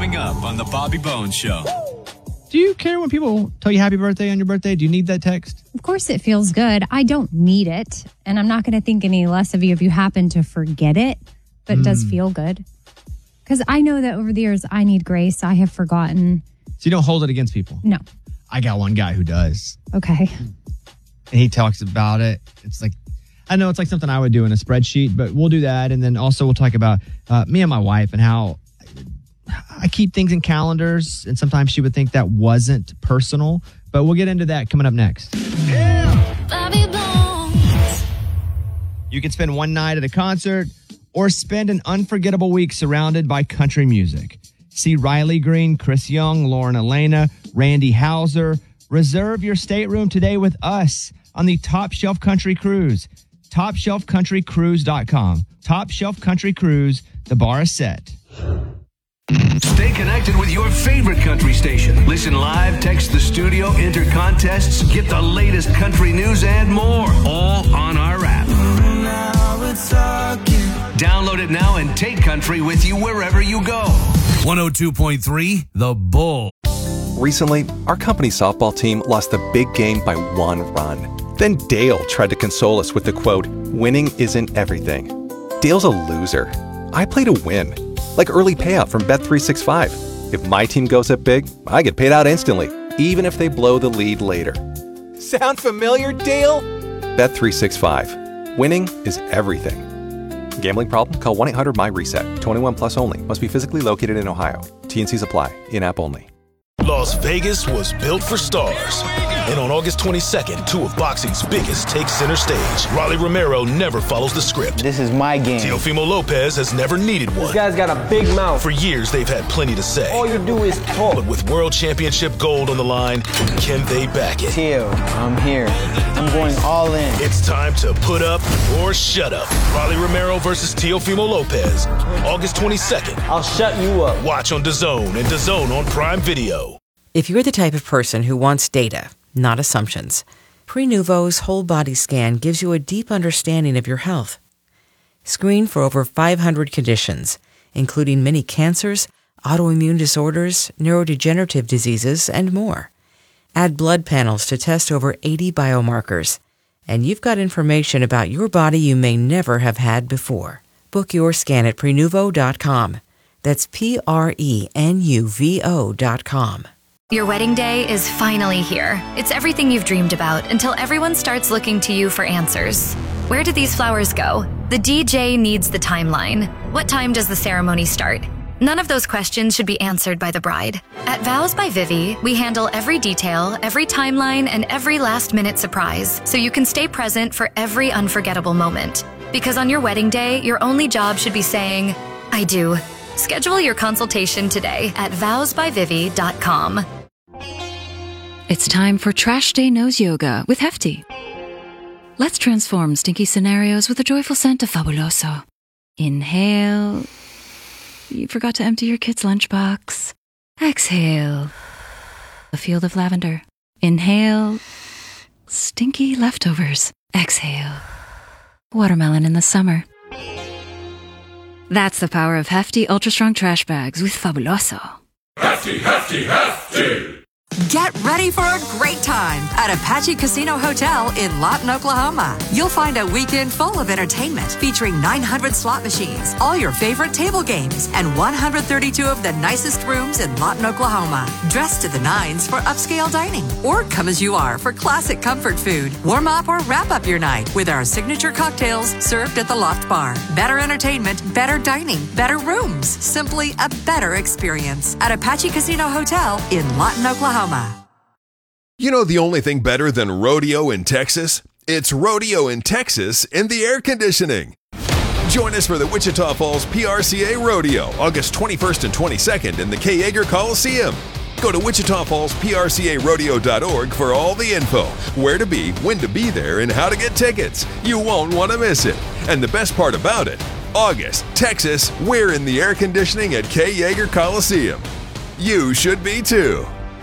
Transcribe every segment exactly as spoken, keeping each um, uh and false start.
coming up on The Bobby Bones Show. Do you care when people tell you happy birthday on your birthday? Do you need that text? Of course it feels good. I don't need it. And I'm not going to think any less of you if you happen to forget it. But mm. it does feel good. Because I know that over the years, I need grace. I have forgotten. So you don't hold it against people? No. I got one guy who does. Okay. And he talks about it. It's like, I know it's like something I would do in a spreadsheet, but we'll do that. And then also we'll talk about uh, me and my wife and how I keep things in calendars, and sometimes she would think that wasn't personal, but we'll get into that coming up next. Yeah. Bobby Bones. You can spend one night at a concert or spend an unforgettable week surrounded by country music. See Riley Green, Chris Young, Lauren Elena, Randy Houser. Reserve your stateroom today with us on the Top Shelf Country Cruise. top shelf country cruise dot com. Top Shelf Country Cruise. The bar is set. Stay connected with your favorite country station. Listen live, text the studio, enter contests, get the latest country news and more, all on our app. Download it now and take country with you wherever you go. one oh two point three The Bull. Recently, our company softball team lost the big game by one run. Then Dale tried to console us with the quote, "Winning isn't everything." Dale's a loser. I play to win. Like early payout from Bet three sixty-five. If my team goes up big, I get paid out instantly, even if they blow the lead later. Sound familiar, Dale? Bet three sixty-five. Winning is everything. Gambling problem? Call one eight hundred M Y reset. twenty-one plus only. Must be physically located in Ohio. T N Cs apply. In-app only. Las Vegas was built for stars. And on August twenty-second, two of boxing's biggest take center stage. Rolly Romero never follows the script. This is my game. Teofimo Lopez has never needed one. This guy's got a big mouth. For years, they've had plenty to say. All you do is talk. But with world championship gold on the line, can they back it? Teo, I'm here. I'm going all in. It's time to put up or shut up. Rolly Romero versus Teofimo Lopez. August twenty-second. I'll shut you up. Watch on DAZN and DAZN on Prime Video. If you're the type of person who wants data, not assumptions, Prenuvo's whole body scan gives you a deep understanding of your health. Screen for over five hundred conditions, including many cancers, autoimmune disorders, neurodegenerative diseases, and more. Add blood panels to test over eighty biomarkers, and you've got information about your body you may never have had before. Book your scan at Prenuvo dot com. That's P R E N U V O dot com. Your wedding day is finally here. It's everything you've dreamed about until everyone starts looking to you for answers. Where do these flowers go? The D J needs the timeline. What time does the ceremony start? None of those questions should be answered by the bride. At Vows by Vivi, we handle every detail, every timeline, and every last-minute surprise, so you can stay present for every unforgettable moment. Because on your wedding day, your only job should be saying, I do. Schedule your consultation today at vows by vivi dot com. It's time for Trash Day Nose Yoga with Hefty. Let's transform stinky scenarios with a joyful scent of Fabuloso. Inhale. You forgot to empty your kid's lunchbox. Exhale. A field of lavender. Inhale. Stinky leftovers. Exhale. Watermelon in the summer. That's the power of Hefty Ultra Strong Trash Bags with Fabuloso. Hefty, Hefty, Hefty! Get ready for a great time at Apache Casino Hotel in Lawton, Oklahoma. You'll find a weekend full of entertainment featuring nine hundred slot machines, all your favorite table games, and one hundred thirty-two of the nicest rooms in Lawton, Oklahoma. Dress to the nines for upscale dining, or come as you are for classic comfort food. Warm up or wrap up your night with our signature cocktails served at the Loft Bar. Better entertainment, better dining, better rooms. Simply a better experience at Apache Casino Hotel in Lawton, Oklahoma. You know the only thing better than rodeo in Texas? It's rodeo in Texas in the air conditioning. Join us for the Wichita Falls P R C A Rodeo, August twenty-first and twenty-second in the Kay Yeager Coliseum. Go to wichita falls p r c a rodeo dot org for all the info, where to be, when to be there, and how to get tickets. You won't want to miss it. And the best part about it, August, Texas, we're in the air conditioning at Kay Yeager Coliseum. You should be too.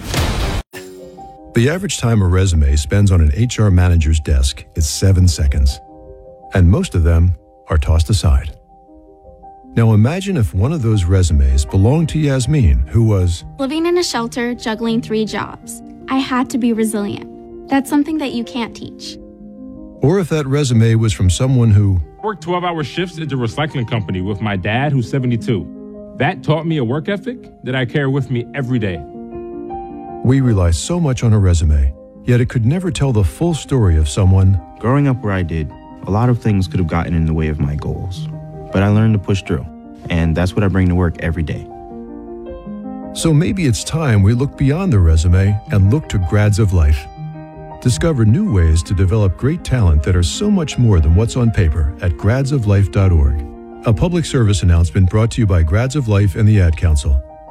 The average time a resume spends on an H R manager's desk is seven seconds, and most of them are tossed aside. Now imagine if one of those resumes belonged to Yasmin, who was living in a shelter, juggling three jobs. I had to be resilient. That's something that you can't teach. Or if that resume was from someone who worked twelve-hour shifts at the recycling company with my dad, who's seventy-two. That taught me a work ethic that I carry with me every day. We rely so much on a resume, yet it could never tell the full story of someone. Growing up where I did, a lot of things could have gotten in the way of my goals. But I learned to push through, and that's what I bring to work every day. So maybe it's time we look beyond the resume and look to Grads of Life. Discover new ways to develop great talent that are so much more than what's on paper at grads of life dot org. A public service announcement brought to you by Grads of Life and the Ad Council.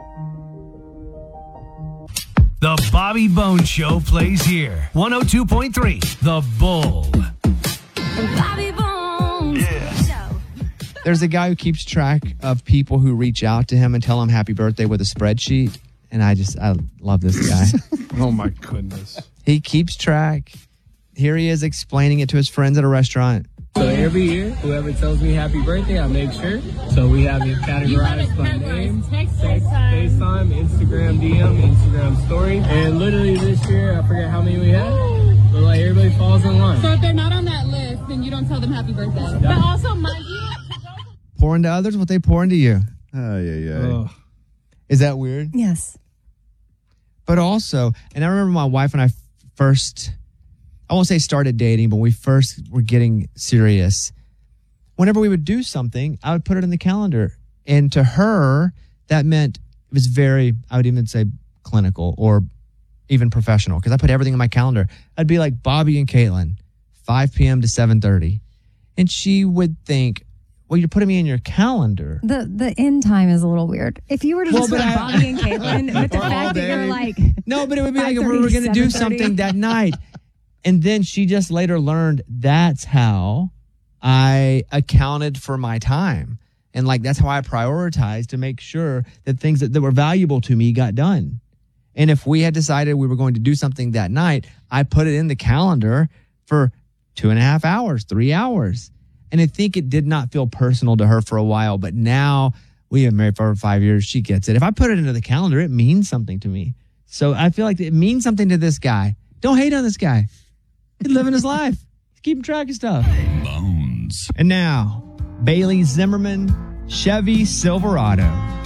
The Bobby Bones Show plays here. one oh two point three, The Bull. Bobby Bones. Yeah. There's a guy who keeps track of people who reach out to him and tell him happy birthday with a spreadsheet. And I just, I love this guy. Oh, my goodness. He keeps track. Here he is explaining it to his friends at a restaurant. So every year, whoever tells me happy birthday, I make sure. So we have it categorized by name, text, FaceTime, Instagram D M, Instagram story. And literally this year, I forget how many we had, but like everybody falls in line. So if they're not on that list, then you don't tell them happy birthday. Yeah. But also, mind you, Pour into others what they pour into you. Oh, yeah, yeah. Is that weird? Yes. But also, and I remember my wife and I first, I won't say started dating, but we first were getting serious. Whenever we would do something, I would put it in the calendar. And to her, that meant it was very, I would even say clinical or even professional, because I put everything in my calendar. I'd be like Bobby and Caitlin, five p.m. to seven thirty. And she would think, well, you're putting me in your calendar. The the end time is a little weird. If you were to Well, just but put I- Bobby and Caitlin with the All fact that you're day. like, No, but it would be like if we five thirty were to going to do seven thirty. something that night. And then she just later learned that's how I accounted for my time. And like, that's how I prioritized to make sure that things that, that were valuable to me got done. And if we had decided we were going to do something that night, I put it in the calendar for two and a half hours, three hours. And I think it did not feel personal to her for a while, but now we have been married for over five years. She gets it. If I put it into the calendar, it means something to me. So I feel like it means something to this guy. Don't hate on this guy. He's living his life. He's keeping track of stuff. Bones. And now, Bailey Zimmerman, Chevy Silverado.